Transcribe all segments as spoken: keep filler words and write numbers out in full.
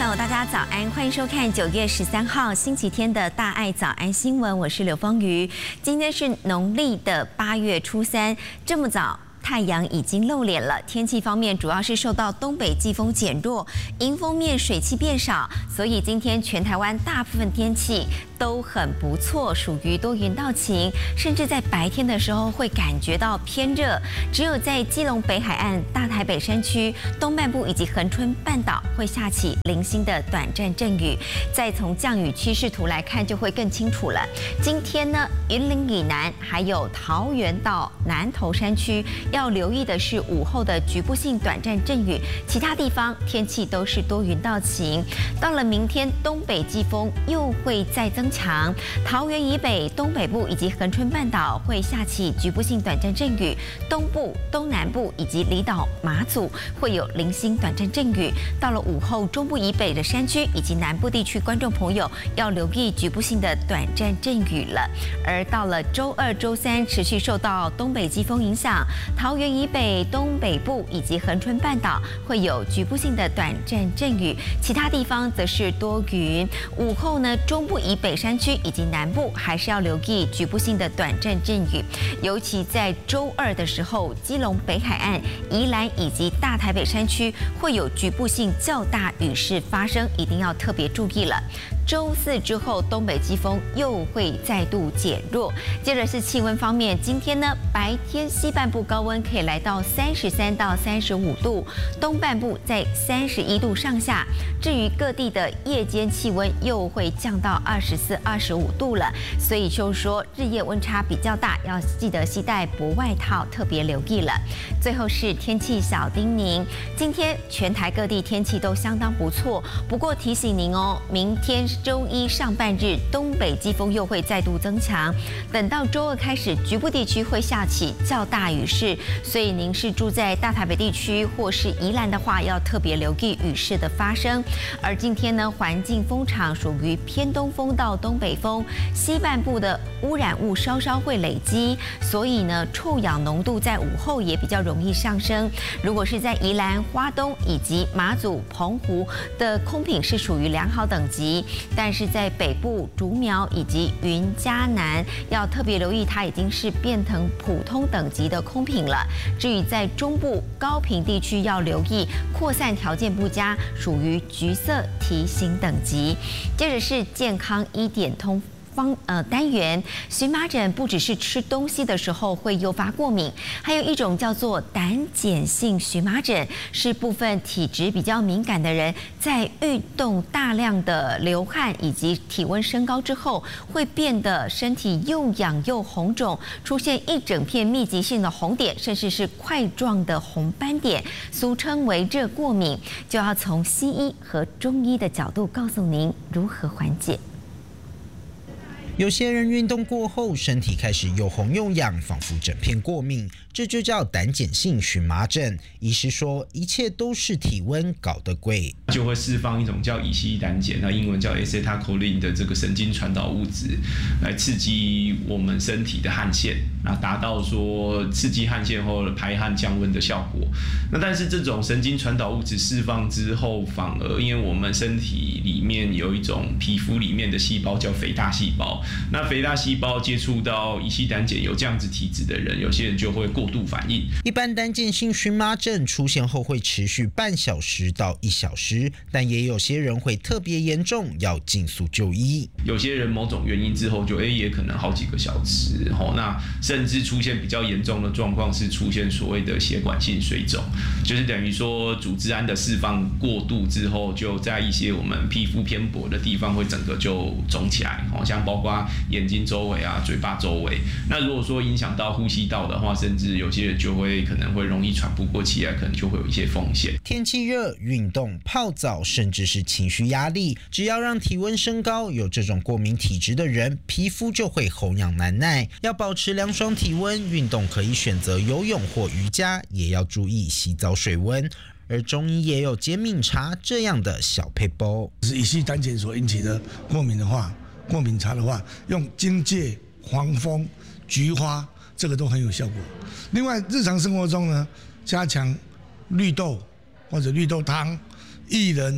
朋友，大家早安，欢迎收看九月十三号星期天的大爱早安新闻，我是刘丰瑜。今天是农历的八月初三，这么早太阳已经露脸了。天气方面，主要是受到东北季风减弱，迎风面水汽变少，所以今天全台湾大部分天气都很不错，属于多云到晴，甚至在白天的时候会感觉到偏热。只有在基隆北海岸、大台北山区、东半部以及恒春半岛会下起零星的短暂阵雨。再从降雨趋势图来看，就会更清楚了。今天呢，云林以南还有桃园到南投山区要留意的是午后的局部性短暂阵雨，其他地方天气都是多云到晴。到了明天，东北季风又会再增强，桃园以北、东北部以及恒春半岛会下起局部性短暂阵雨，东部、东南部以及离岛马祖会有零星短暂阵雨。到了午后，中部以北的山区以及南部地区观众朋友要留意局部性的短暂阵雨了。而到了周二、周三，持续受到东北季风影响，桃园以北、东北部以及恒春半岛会有局部性的短暂阵雨，其他地方则是多云。午后呢，中部以北山区以及南部还是要留意局部性的短暂阵雨，尤其在周二的时候，基隆北海岸、宜兰以及大台北山区会有局部性较大雨势发生，一定要特别注意了。周四之后，东北季风又会再度减弱。接着是气温方面，今天呢，白天西半部高温可以来到三十三到三十五度，东半部在三十一度上下。至于各地的夜间气温又会降到二十四、二十五度了，所以就是说日夜温差比较大，要记得携带薄外套，特别留意了。最后是天气小叮咛，今天全台各地天气都相当不错，不过提醒您哦，明天周一上半日东北季风又会再度增强，等到周二开始，局部地区会下起较大雨势，所以您是住在大台北地区或是宜兰的话，要特别留意雨势的发生。而今天呢，环境风场属于偏东风到东北风，西半部的污染物稍稍会累积，所以呢，臭氧浓度在午后也比较容易上升。如果是在宜兰、花东以及马祖、澎湖的空品是属于良好等级，但是在北部、竹苗以及云嘉南要特别留意，它已经是变成普通等级的空品了。至于在中部高屏地区要留意扩散条件不佳，属于橘色提醒等级。接着是健康一点通方呃单元，荨麻疹不只是吃东西的时候会诱发过敏，还有一种叫做胆碱性荨麻疹，是部分体质比较敏感的人在运动大量的流汗以及体温升高之后，会变得身体又痒又红肿，出现一整片密集性的红点，甚至是块状的红斑点，俗称为热过敏，就要从西医和中医的角度告诉您如何缓解。 有些人运动过后，身体开始又红又痒，仿佛整片过敏，这就叫胆碱性荨麻疹。医师说，一切都是体温搞得鬼， 就会释放一种叫乙烯胆碱，那英文叫 acetylcholine 的这个神经传导物质，来刺激我们身体的汗腺，那达到说刺激汗腺后排汗降温的效果。那但是这种神经传导物质释放之后，反而因为我们身体里面有一种皮肤里面的细胞叫肥大细胞。那肥大细胞接触到乙烯胆碱有这样子体质的人，有些人就会过度反应。 一般胆碱性荨麻疹出现后会持续半小时到一小时，但也有些人会特别严重，要尽速就医。 有些人某种原因之后就哎也可能好几个小时，吼，那甚至出现比较严重的状况是出现所谓的血管性水肿，就是等于说组织胺的释放过度之后，就在一些我们皮肤偏薄的地方会整个就肿起来，吼，像包括眼睛周围啊、嘴巴周围。那如果说影响到呼吸道的话，甚至有些人就会可能会容易喘不过气来，可能就会有一些风险。 天气热、运动、泡澡，甚至是情绪压力，只要让体温升高，有这种过敏体质的人，皮肤就会红痒难耐。要保持凉爽体温，运动可以选择游泳或瑜伽，也要注意洗澡水温。而中医也有解敏茶这样的小撇步。 是乙烯胆碱所引起的过敏的话，过敏茶的话，用荆芥、黄蜂、菊花，这个都很有效果。另外，日常生活中呢，加强绿豆或者绿豆汤、薏仁、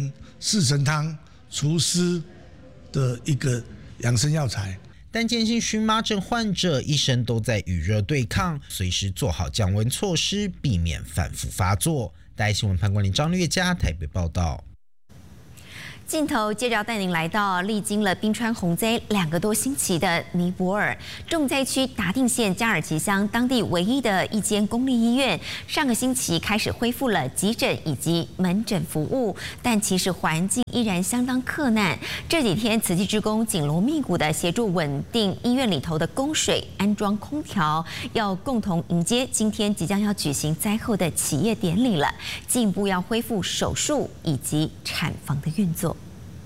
四神汤、除湿的一个养生药材。 但渐性荨麻疹患者一生都在与热对抗，随时做好降温措施，避免反复发作。大爱新闻潘冠霖、张略佳台北报道。 镜头接着要带您来到历经了冰川洪灾两个多星期的尼泊尔重灾区达定县加尔吉乡，当地唯一的一间公立医院，上个星期开始恢复了急诊以及门诊服务，但其实环境依然相当克难。这几天，慈济志工紧锣密鼓的协助稳定医院里头的供水、安装空调，要共同迎接今天即将要举行灾后的起业典礼了，进一步要恢复手术以及产房的运作。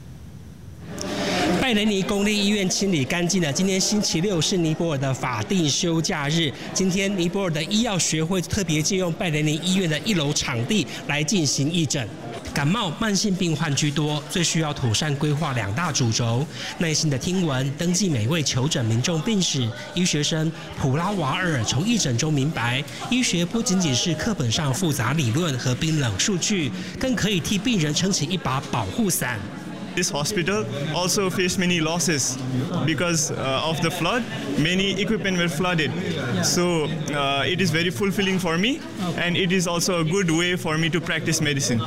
拜雷尼公立医院清理干净了。今天星期六是尼泊尔的法定休假日。今天尼泊尔的医药学会特别借用拜雷尼医院的一楼场地来进行义诊。感冒、慢性病患居多，最需要妥善规划两大主轴：耐心的听闻、登记每位求诊民众病史。医学生普拉瓦尔从义诊中明白，医学不仅仅是课本上复杂理论和冰冷数据，更可以替病人撑起一把保护伞。 This hospital also faced many losses because uh, of the flood. Many equipment were flooded. So uh, it is very fulfilling for me, and it is also a good way for me to practice medicine.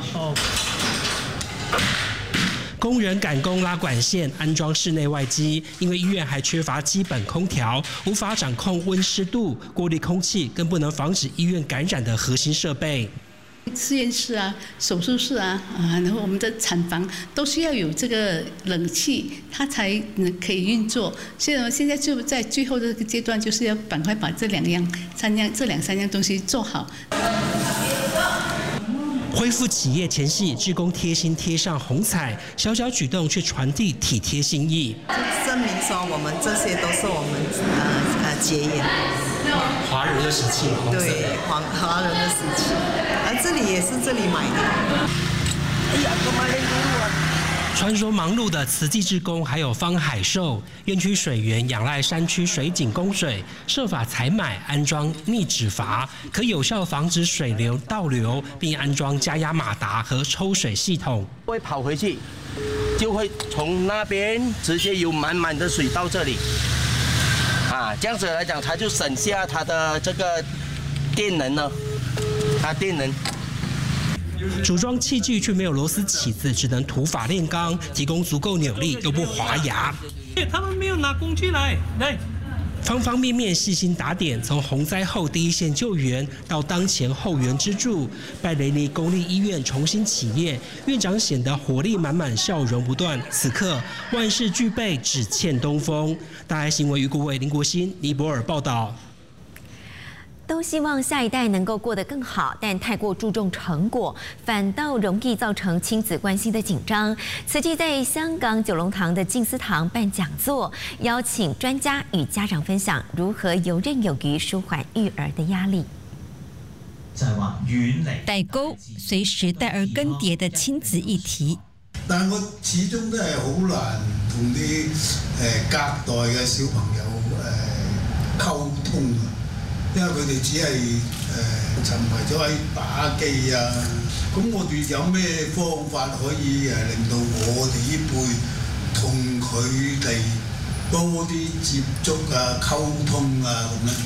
工人赶工拉管线、安装室内外机，因为医院还缺乏基本空调，无法掌控温湿度、过滤空气，更不能防止医院感染的核心设备。 实验室啊，手术室啊，啊，然后我们的产房都需要有这个冷气，它才能可以运作。所以现在就在最后这个阶段，就是要赶快把这两样、三样、这两三样东西做好。 恢复企业前夕，志工贴心贴上红彩，小小举动却传递体贴心意， 证明说我们这些都是我们呃呃结缘。 华人的时期， 对，华华人的时期，而这里也是这里买的。哎呀，干嘛来给我？ 传说忙碌的慈济志工还有方海寿，园区水源仰赖山区水井供水，设法采买安装逆止阀，可有效防止水流倒流，并安装加压马达和抽水系统。 会跑回去，就会从那边直接有满满的水到这里。啊，这样子来讲，它就省下它的这个电能呢，它电能。 组装器具却没有螺丝起子，只能土法炼钢，提供足够扭力又不滑牙。 他们没有拿工具来，来。 方方面面细心打点，从洪灾后第一线救援到当前后援支柱，拜雷尼公立医院重新起业，院长显得活力满满，笑容不断。此刻万事俱备，只欠东风。大爱新闻于顾伟、林国兴、尼泊尔报道。 都希望下一代能够过得更好，但太过注重成果，反倒容易造成亲子关系的紧张。慈济在香港九龙塘的静思堂办讲座，邀请专家与家長分享如何游刃有餘舒緩育兒的壓力。 就係話遠離代溝，隨時代而更迭的親子議題。 但係我始終都係好難同啲誒隔代嘅小朋友誒溝通。因為佢哋只係誒沉迷咗喺打機啊，咁我哋有咩方法可以誒令到我哋呢輩同佢哋多啲接觸啊、溝通啊咁咧？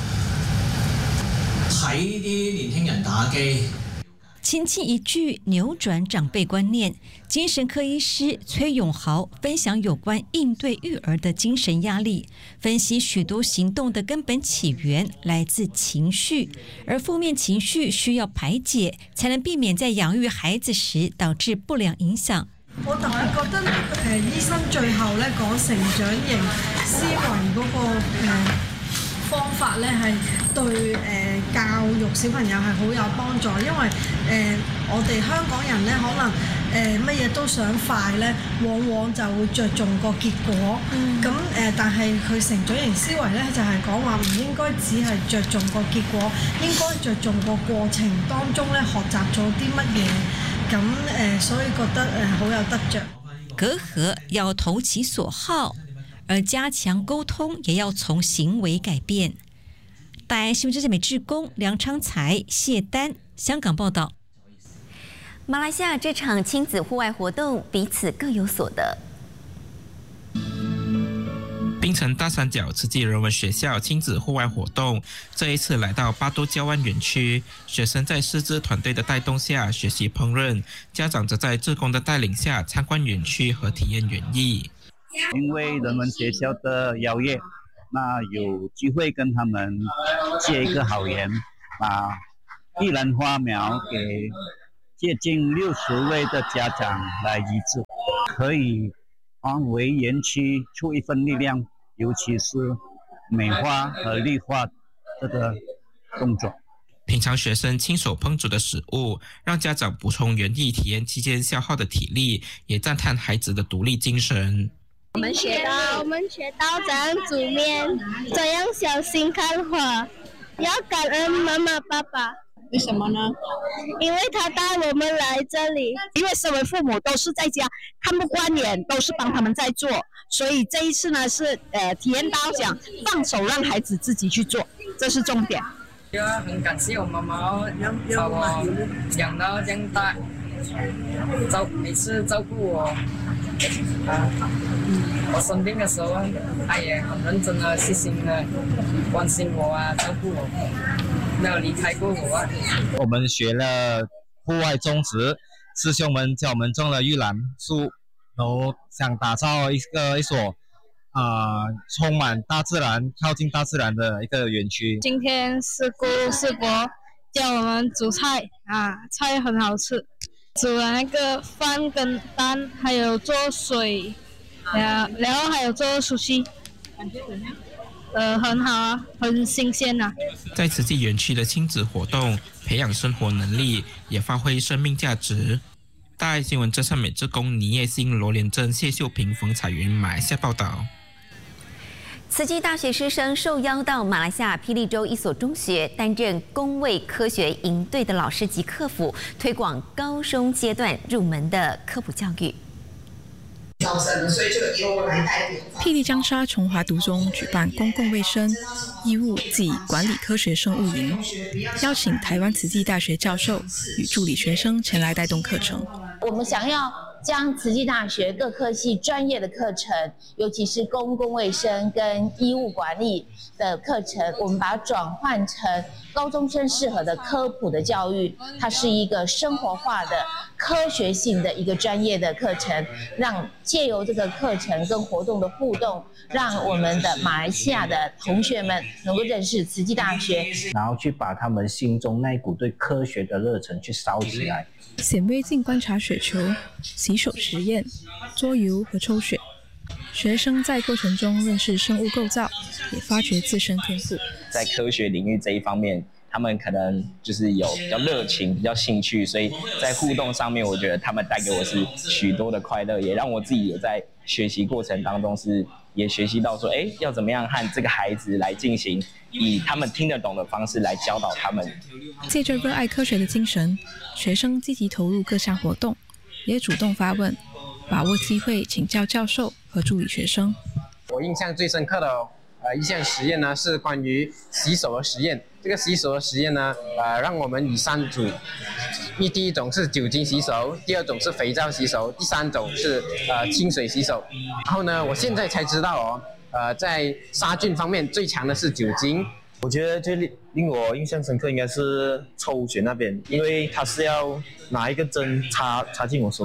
睇啲年輕人打機。 輕輕一句扭轉長輩觀念，精神科醫師崔永豪分享有關應對育兒的精神壓力，分析許多行動的根本起源來自情緒，而負面情緒需要排解，才能避免在養育孩子時導致不良影響。 我特別覺得誒醫生最後咧講成長型思維嗰個誒方法咧係對誒、呃、教育小朋友係好有幫助，因為誒、呃、我哋香港人咧可能誒乜嘢都想快咧，往往就會着重個結果。咁誒、嗯呃，但係佢成長型思維咧就係講話唔應該只係着重個結果，應該着重個過程當中咧學習咗啲乜嘢。咁誒、呃，所以覺得誒好、呃、有得着。 隔閡要投其所好。而加強溝通也要從行為改變。大愛新聞記者美志工梁昌才、謝丹香港報道。 马来西亚这场亲子户外活动，彼此各有所得。 槟城大三角慈济人文学校亲子户外活动，这一次来到巴都郊湾园区，学生在师资团队的带动下学习烹饪，家长则在志工的带领下参观园区和体验园艺。 因为人文学校的邀约，那有机会跟他们结一个好缘，把玉兰花苗给接近六十位的家长来移植，可以帮为园区出一份力量，尤其是美化和绿化这个动作。 品尝学生亲手烹煮的食物，让家长补充园艺体验期间消耗的体力，也赞叹孩子的独立精神。 我们学到，我们学到怎样煮面，怎样小心看火，要感恩妈妈爸爸。 为什么呢？ 因为他带我们来这里， 因为身为父母都是在家看不惯眼，都是帮他们在做，所以这一次呢是呃体验到讲放手让孩子自己去做，这是重点。 就很感谢我妈妈把我养到这样大，照每次照顾我，啊，我生病的时候，她也很认真的、细心的关心我啊，照顾我，没有离开过我啊。 我们学了户外种植，师兄们教我们种了玉兰树，然后想打造一个一所啊、呃、充满大自然、靠近大自然的一个园区。 今天师姑师伯教我们煮菜啊，菜很好吃，煮了那个饭跟蛋，还有做水，然然后还有做熟悉，感觉怎么样？呃，很好啊，很新鲜啊。 在慈济园区的亲子活动，培养生活能力，也发挥生命价值。大爱新闻真善美志工倪叶欣、罗连珍、谢秀平、冯彩云马来西亚报道。 慈济大学师生受邀到马来西亚霹雳州一所中学担任公卫科学营队的老师及客服，推广高中阶段入门的科普教育。 霹雳江沙崇华读中举办公共卫生、医务暨管理科学生物营，邀请台湾慈济大学教授与助理学生前来带动课程。 我们想要将慈济大学各科系专业的课程，尤其是公共卫生跟医务管理的课程，我们把它转换成高中生适合的科普的教育，它是一个生活化的科学性的一个专业的课程，让借由这个课程跟活动的互动，让我们的马来西亚的同学们能够认识慈济大学， 然后去把他们心中那一股对科学的热忱去烧起来。 显微镜观察雪球、洗手实验、桌游和抽血，学生在过程中认识生物构造，也发掘自身天赋。 在科学领域这一方面，他们可能就是有比较热情、比较兴趣，所以在互动上面，我觉得他们带给我是许多的快乐，也让我自己也在学习过程当中是也学习到说，哎，要怎么样和这个孩子来进行，以他们听得懂的方式来教导他们。 借着热爱科学的精神，学生积极投入各项活动，也主动发问，把握机会请教教授和助理学生。 我印象最深刻的呃一项实验呢，是关于洗手的实验。这个洗手的实验呢，呃，让我们以三组，一第一种是酒精洗手，第二种是肥皂洗手，第三种是呃清水洗手。然后呢，我现在才知道哦，呃，在杀菌方面最强的是酒精。 我觉得最令我印象深刻应该是抽血那边，因为他是要拿一个针插插进我手